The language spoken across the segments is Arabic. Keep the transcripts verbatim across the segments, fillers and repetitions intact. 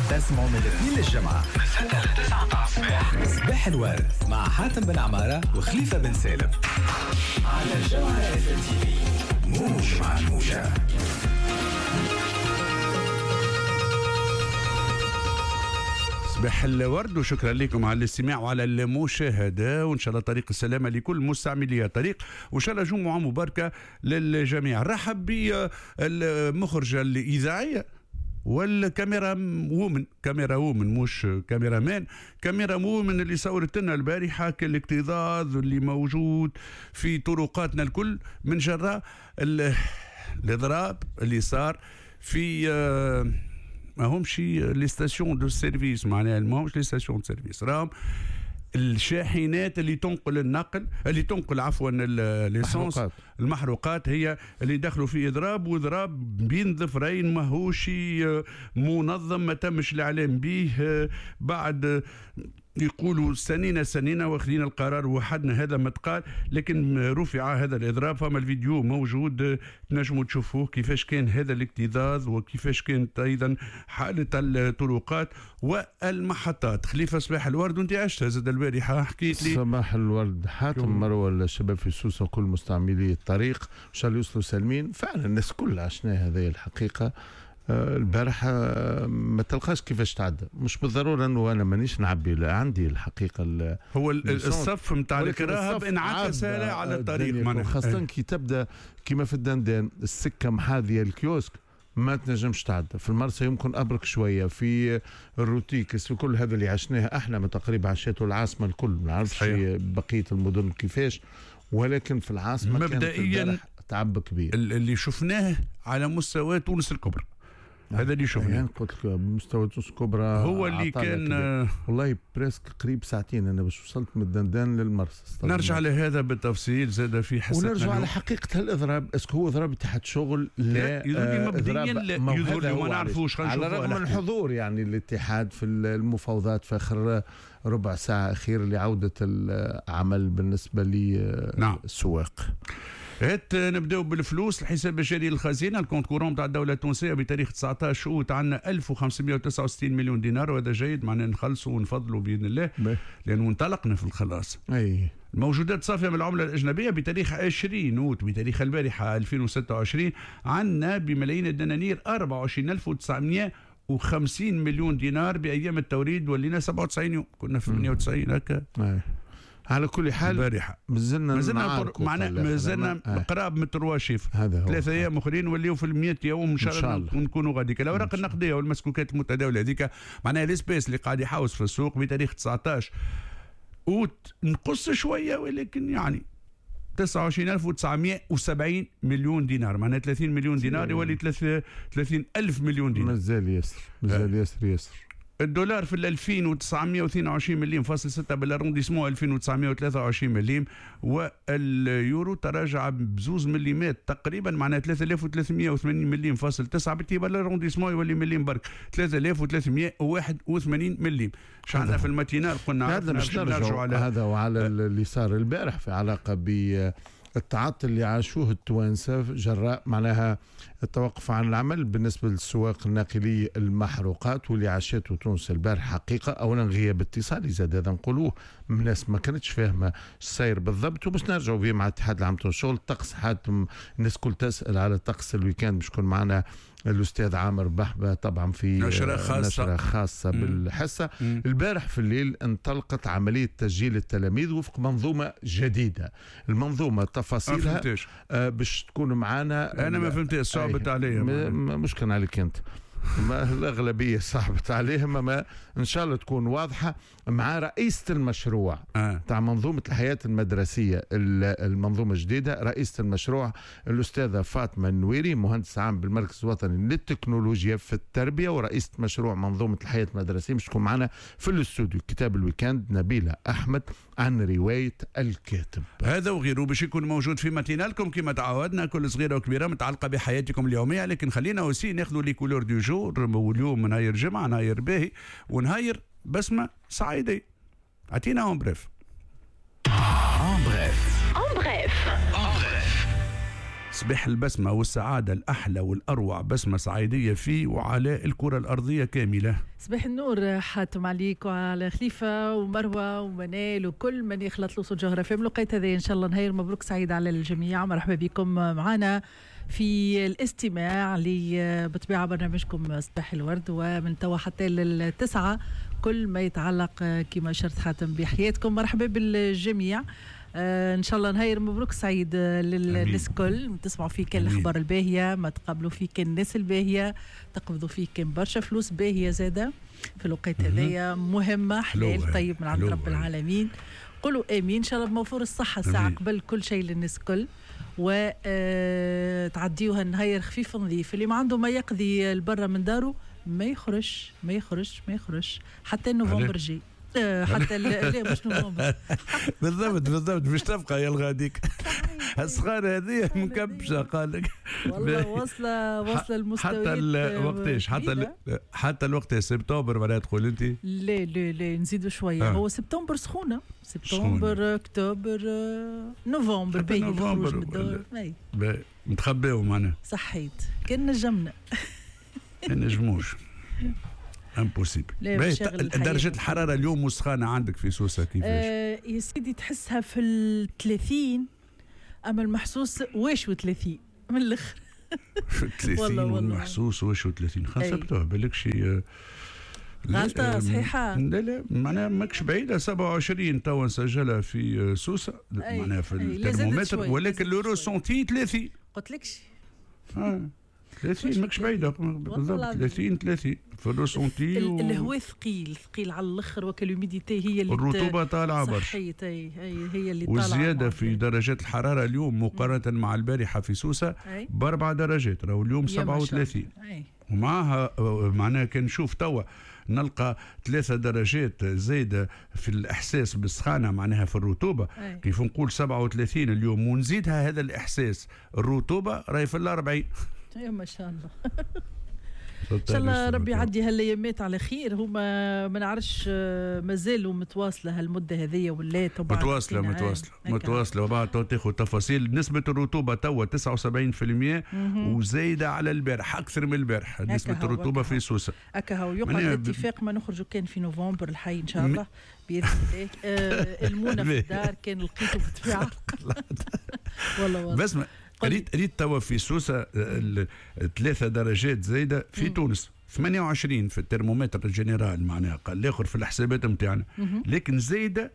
تسمعوا من الاثنين للجمعة من ستة لتسعة الصباح. صباح الورد مع حاتم بن عمارة وخليفة بن سالم على الجمعة اف ام تي في. موج مع الموجة. صباح الورد وشكرا لكم على الاستماع وعلى المشاهدة، وإن شاء الله طريق السلامة لكل مستعملي الطريق، وإن شاء الله جمعة مباركة للجميع. رحب بالمخرجة الإذاعية والكاميرا وومن، كاميرا وومن مش كاميرا مان، كاميرا وومن اللي صورت لنا البارحة كالاكتظاظ اللي موجود في طرقاتنا الكل من جراء الإضراب اللي صار في ما همش لي ستاسيون دو سيرفيس، معناها ما همش لي ستاسيون دو سيرفيس، راهم الشاحنات اللي تنقل النقل اللي تنقل عفوا الليسانس المحروقات هي اللي دخلوا في اضراب، واضراب بين ظفرين ماهوش منظم، ما تمش الاعلام به. بعد يقولوا سنين سنين واخذين القرار وحدنا هذا ما تقال، لكن رفع هذا الاضراب. فما الفيديو موجود تنجموا تشوفوه كيفاش كان هذا الاكتظاظ وكيفاش كانت ايضا حاله الطرقات والمحطات. خليفه صباح الورد، وانت عشتها زاد البارحه، حكيت لي. صباح الورد حاتم، مروه الشباب في سوسه وكل مستعملي الطريق ان شاء الله يوصلوا سالمين. فعلا الناس كلها عشناها هذه الحقيقه. البارحة ما تلقاش كيفاش تعدى، مش بالضرورة انه انا مانيش نعبي، لا عندي الحقيقة هو الصف نتاع الكراهب انعكس على الطريق، خاصة كي تبدا كيما في الدندان السكة محاذية الكيوسك ما تنجمش تعدى. في المرسى يمكن ابرك شويه، في الروتيكس، في كل هذا اللي عشناها احنا من تقريبا عشاته العاصمه الكل، ما نعرفش بقيه المدن كيفاش، ولكن في العاصمه مبدئيا تعب كبير اللي شفناه على مستوى تونس الكبرى. هذا اللي شفناه يعني قلت لك بمستوى تونس الكبرى هو اللي كان كبير. والله بريسك قريب ساعتين انا باش وصلت من الدندان للمرسى. نرجع لهذا بالتفصيل زاد في حصتنا، ونرجع على حقيقه الاضراب. اسكو هو اضراب اتحاد شغل؟ لا يظهر مبدئيا لا، يظهر ما نعرفوش على الرغم من الحضور يعني الاتحاد في المفاوضات في اخر ربع ساعه اخير لعوده العمل بالنسبه للسواق. نعم. هات نبداو بالفلوس. الحساب الجاري للخزينه الكونت كورون تاع الدوله التونسيه بتاريخ تسعطاش اوت عندنا ألف وخمسمائة وتسعة وستين مليون دينار، وهذا جيد، معناه نخلصوا ونفضلوا باذن الله لانه انطلقنا في الخلاص. اي الموجودات صافيه من العمله الاجنبيه بتاريخ عشرين اوت بتاريخ البارحه ألفين وستة وعشرين عندنا بملايين الدنانير أربعة وعشرين ألف وتسعمائة وخمسين مليون دينار. بايام التوريد ولينا سبعة وتسعين يوم، كنا في ثمانية وتسعين هكا. على كل حال البارحه مازلنا مازلنا معنا مازلنا آه. قراب من التروا شيف، ثلاثة ايام اخرين نوليو في المئة يوم ان شاء الله ونكونوا غاديك. الاوراق النقديه والمسكوكات المتداوله هذيك معناها الاسبيس اللي قاعد يحوس في السوق بتاريخ تسعطاش اوت نقص شويه، ولكن يعني تسعة وعشرين ألف وتسعمائة وسبعين مليون دينار، معناها ثلاثين مليون دينار يولي ثلاثين ألف مليون دينار. مازال ياسر مازال ياسر ياسر. الدولار في ألفين وتسعمائة واثنين وعشرين مليم فاصل ستة بالارونديسمون ألفين وتسعمائة وثلاثة وعشرين مليم، واليورو تراجع بزوز مليمات تقريبا، معناها ثلاثة آلاف وثلاثمائة وثمانين مليم فاصل تسعة بالتي بالارونديسمون يولي مليم برك ثلاثة آلاف وثلاثمائة وواحد وثمانين مليم. شعنا في الماتينال قلنا هذا مش نرجع على هذا وعلى اللي صار البارح في علاقه ب التعاطي اللي عاشوه التوانسه جراء معناها التوقف عن العمل بالنسبه للسواق الناقلي المحروقات، واللي عاشته تونس البارح حقيقه. اولا غياب اتصالي زاد، هذا نقولوه، الناس ما كانتش فاهمه السير بالضبط، وباش نرجعوا فيه مع اتحاد العام تونس الشغل. الطقس حاتم، الناس كل تسال على الطقس الويكاند، باش يكون معنا الاستاذ عامر بحبه طبعا في نشره خاصه, نشرة خاصة بالحصه. مم. البارح في الليل انطلقت عمليه تسجيل التلاميذ وفق منظومه جديده. المنظومه تفاصيلها آه باش تكون معنا. انا ما فهمتش، صعبت عليا. مش كان عليك انت، ما الأغلبية صعبت عليهم، ما إن شاء الله تكون واضحة. مع رئيسة المشروع آه. تاع منظومة الحياة المدرسية، المنظومة الجديدة، رئيسة المشروع الأستاذة فاطمة النويري، مهندس عام بالمركز الوطني للتكنولوجيا في التربية، ورئيسة مشروع منظومة الحياة المدرسية. مش تكون معنا في الاستوديو كتاب الويكند نبيلة أحمد عن رواية الكاتب. هذا وغيره باش يكون موجود في ماتينالكم كما تعودنا، كل صغيرة وكبيرة متعلقة بحياتكم اليومية. لكن خلينا وسي ناخذوا لي كولور دو جور. واليوم نهاير جمعة، نهاير باهي، ونهاير بسمة صعيدي. عطينا اون بريف اون بريف En bref. En bref. صباح البسمة والسعادة الأحلى والأروع، بسمة صعيدية في وعلى الكرة الأرضية كاملة. صباح النور حاتم عليك وعلى خليفة ومروة ومنال وكل من يخلط له صوت جوهرة في الوقت هذا. إن شاء الله نهار مبروك سعيد على الجميع. مرحبا بكم معنا في الاستماع لبطبيعة برنامجكم صباح الورد، ومن توا حتى للتسعة كل ما يتعلق كما شرط حاتم بحياتكم. مرحبا بالجميع. آه ان شاء الله نهار مبروك سعيد للناس الكل. تسمعوا فيه كان الاخبار الباهيه، ما تقابلوا فيه كان الناس الباهيه، تقبضوا فيه كان برشا فلوس باهيه زاده في الوقت هذايا مهمه حلال طيب من عند رب العالمين. قولوا امين. ان شاء الله بموفور الصحه الساعه قبل كل شيء للناس الكل، وتعديوها النهار خفيف نظيف. اللي ما عنده ما يقضي البرة من داره ما يخرج ما يخرج ما يخرج حتى نوفمبر جاي. حتى لا مش نوفمبر بالضبط بالضبط مش تبقى يا الغاديك الصغار هذه مكبشه قال لك والله واصله واصله المستويات حتى وقتاش حتى حتى الوقت سبتمبر ولا تقول انت؟ لا لا لا نزيدوا شويه. آه. هو سبتمبر سخونه، سبتمبر اكتوبر نوفمبر باهي الخروج من الدار متخباو معنا صحيت كان نجمنا ما نجموش امبوسيبل. درجة الحرارة اليوم وسخانة عندك في سوسة كيفاش؟ آه يا سيدي تحسها في الثلاثين، أما المحسوس واش وثلاثين من الآخر. في الثلاثين والمحسوس واش وثلاثين خاصة بالك شي غلطة صحيحة. لا لا معناها ماكش بعيدة. سبعة وعشرين توا نسجلها في سوسة معناها في الترمومتر، ولكن لو روسونتي ثلاثين. قلت لكش ثلاثين ماكش بعيدة بالضبط. ثلاثين ثلاثين في الروسونتي. الهواء ثقيل ثقيل على الاخر، وكالوميديتي هي اللي الرطوبة طالعة برشا صحيت هي هي اللي طالعة. وزيادة في درجات الحرارة اليوم مقارنة مع البارحة في سوسة بأربع درجات. راهو اليوم سبعة وثلاثين، ومعها معناها كان نشوف توا نلقى ثلاثة درجات زايدة في الإحساس بالسخانة معناها في الرطوبة. أي. كيف نقول سبعة وثلاثين اليوم ونزيدها هذا الإحساس الرطوبة راهي في الأربعين. يا ما شاء الله. ان شاء الله ربي يعدي هالايامات على خير. هما ما نعرفش مازالوا متواصله هالمده هذه ولا متواصله متواصله متواصله وبعد تاخذ تفاصيل. نسبه الرطوبه توا تسعة وسبعين بالمئة وزايده على البارح اكثر من البارح نسبه الرطوبه في سوسه. هكا هو يقعد الاتفاق ما نخرجوا كان في نوفمبر الحي ان شاء الله باذن الله. آه المونه في الدار كان لقيته بالطبيعه والله والله. بس ريت ريت توا في سوسة ثلاثة درجات زايدة في مم. تونس ثمانية وعشرين في الترمومتر الجنرال معناها قال الاخر في الحسابات نتاعنا، لكن زايدة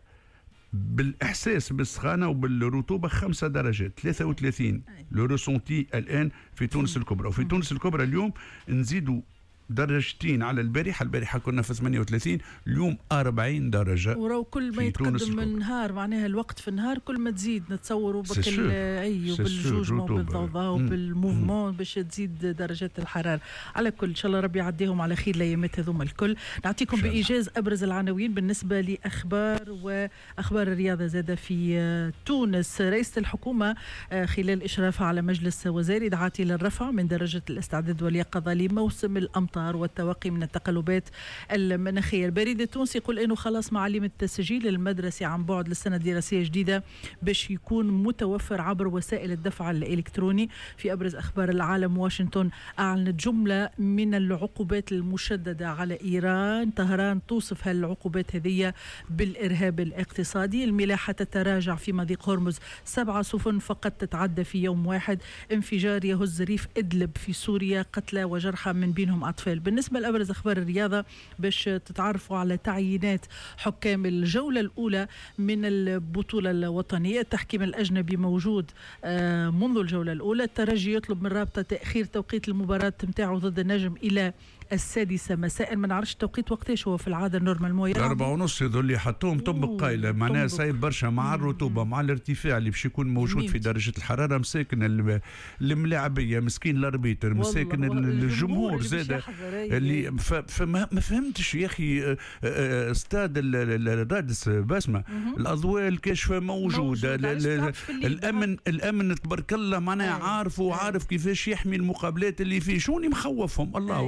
بالإحساس بالسخانة وبالرطوبة خمسة درجات ثلاثة وثلاثين لو ريسونتي الآن في تونس الكبرى. وفي تونس الكبرى اليوم نزيدوا درجتين على البارحة. البارحة كنا في ثمانية وثلاثين، اليوم أربعين درجة. ورو كل ما يتقدم النهار معناها الوقت في النهار كل ما تزيد نتصوروا بكل اي وبالجوجمون وبالضوضاء وبالموفمون باش تزيد درجات الحرارة. على كل ان شاء الله ربي يعديهم على خير الايامات هذوما الكل. نعطيكم بايجاز ابرز العناوين بالنسبة لاخبار واخبار الرياضة زادة في تونس. رئيسة الحكومة خلال اشرافها على مجلس وزاري دعت الى الرفع من درجة الاستعداد واليقظة لموسم الامطار والتوقي من التقلبات المناخية. البريد التونسي يقول انه خلاص معلم التسجيل المدرسي عن بعد للسنة الدراسية الجديدة باش يكون متوفر عبر وسائل الدفع الإلكتروني. في أبرز أخبار العالم، واشنطن أعلنت جملة من العقوبات المشددة على إيران. طهران توصف هالعقوبات هذه بالإرهاب الاقتصادي. الملاحة تتراجع في مضيق هرمز، سبعة سفن فقط تتعدى في يوم واحد. انفجار يهز ريف إدلب في سوريا، قتلى وجرحى من بينهم أطفال. بالنسبة لأبرز أخبار الرياضة باش تتعرفوا على تعيينات حكام الجولة الأولى من البطولة الوطنية. التحكيم الأجنبي موجود منذ الجولة الأولى. الترجي يطلب من رابطة تأخير توقيت المباراة متاعه ضد النجم إلى السادسة مساء. ما نعرفش التوقيت وقتاش هو في العادة نورمال مويا أربعة ونص يظل اللي حطوهم طبق قايلة معناها صايب برشا مع الرطوبة مع الارتفاع اللي باش يكون موجود في درجة الحرارة. مساكن الملاعبية مسكين الاربيتر مساكن الجمهور زاد اللي فما ما فهمتش يا أخي. استاد الرادس بسمة الأضواء الكاشفة موجودة. الأمن الأمن تبارك الله معناها عارف وعارف كيفاش يحمي المقابلات اللي فيه. شوني مخوفهم الله أعلم.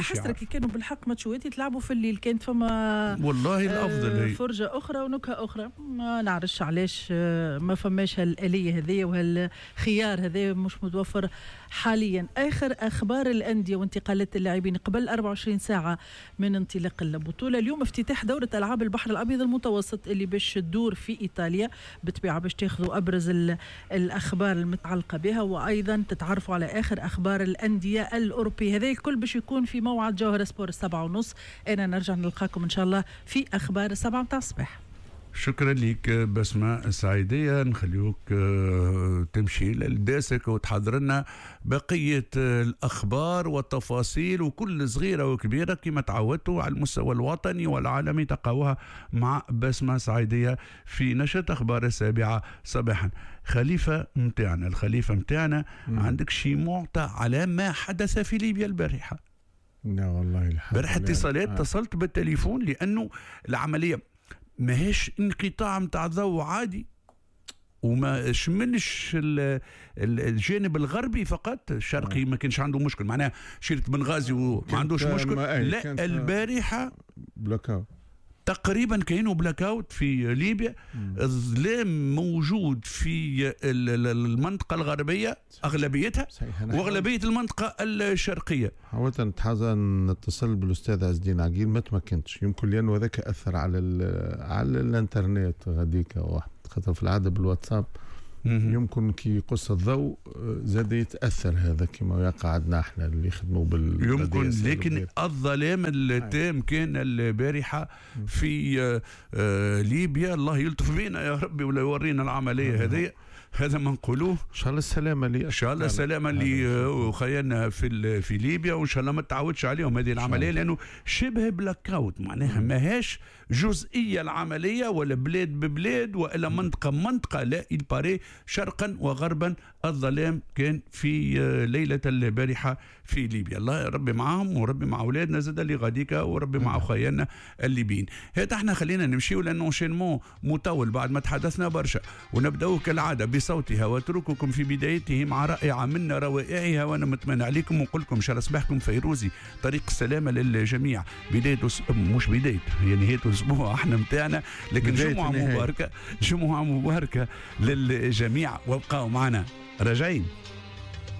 حسرة كي كانوا بالحق ماتشوات يتلعبوا في الليل، كانت فما والله الافضل هي فرجه اخرى ونكهه اخرى. ما نعرفش علاش ما فماش هالاليه هذه وهالخيار هذا مش متوفر حاليا. اخر اخبار الانديه وانتقالات اللاعبين قبل أربعة وعشرين ساعه من انطلاق البطوله. اليوم افتتاح دوره العاب البحر الابيض المتوسط اللي باش تدور في ايطاليا، بالطبيعه باش تاخذوا ابرز الاخبار المتعلقه بها، وايضا تتعرفوا على اخر اخبار الانديه الاوروبيه. هذا الكل باش يكون في موعد جوهر سبور السبعة ونص. انا نرجع نلقاكم ان شاء الله في اخبار السبعة متاع الصباح. شكرا لك بسمة السعيدية. نخليوك تمشي للداسك وتحضر لنا بقية الأخبار والتفاصيل وكل صغيرة وكبيرة كما تعودتوا على المستوى الوطني والعالمي تقاوها مع بسمة السعيدية في نشرة أخبار السابعة صباحا. خليفة متاعنا الخليفة متاعنا عندك شي معطى على ما حدث في ليبيا البارحة؟ لا والله الحمد بارحة اتصالات اتصلت بالتليفون لأنه العملية ماهيش انقطاع متاع ضوء عادي وما شملش الجانب الغربي فقط، الشرقي ما كانش عنده مشكل، معناها شيرة بنغازي وما عندوش مشكل. لا البارحة بلاكاوت تقريبا كانوا بلاكاوت في ليبيا. الظلام موجود في المنطقة الغربية أغلبيتها وأغلبية المنطقة الشرقية. حاولت نتحازى نتصل بالأستاذ عز الدين عقيل ما تمكنتش، يمكن لأنه هذاك أثر على على الإنترنت غاديك واحد، خاطر في العادة بالواتساب يمكن كي يقص الضوء زاد يتاثر هذا كما يقع عندنا احنا اللي يخدموا بال يمكن، لكن الظلام التام كان البارحه في ليبيا. الله يلطف بينا يا ربي ولا يورينا العمليه هذه. هذا ما نقولوه. ان شاء الله السلامه لي ان شاء الله السلامه اللي خيالنا في في ليبيا، وان شاء الله ما تعودش عليهم هذه العمليه لانه شبه بلاك اوت، معناها ماهاش جزئيه العمليه ولا بلاد ببلاد والا منطقه بمنطقه، لا الباري شرقا وغربا الظلام كان في ليله البارحه في ليبيا. الله ربي معاهم وربي مع اولادنا زاد اللي غاديك وربي مع خيالنا الليبيين. هذا احنا خلينا نمشيو لانه شينمون مطول بعد ما تحدثنا برشا، ونبداو كالعاده بصوتها واترككم في بدايته مع رائعه من روائعها. وانا متمنى عليكم ونقول لكم ان شاء الله صباحكم فيروزي، طريق السلامه للجميع. بدايه مش بدايه هي نهايه الاسبوع احنا متاعنا، لكن جمعه مباركه جمعه مباركه للجميع. وابقوا معنا راجعين.